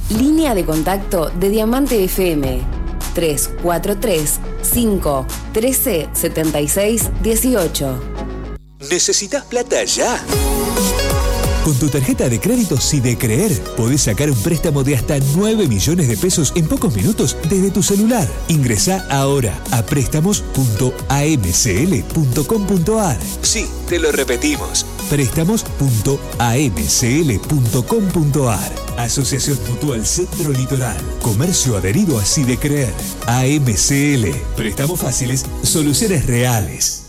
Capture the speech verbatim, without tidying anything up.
Línea de contacto de Diamante F M tres cuatro tres, cinco, uno tres, siete seis, uno ocho. ¿Necesitas plata ya? Con tu tarjeta de crédito Sidecreer podés sacar un préstamo de hasta nueve millones de pesos en pocos minutos desde tu celular. Ingresá ahora a préstamos punto a m c l punto com punto a r. Sí, te lo repetimos. préstamos punto a m c l punto com punto a r. Asociación Mutual Centro Litoral. Comercio adherido a Sidecreer. A M C L. Préstamos fáciles, soluciones reales.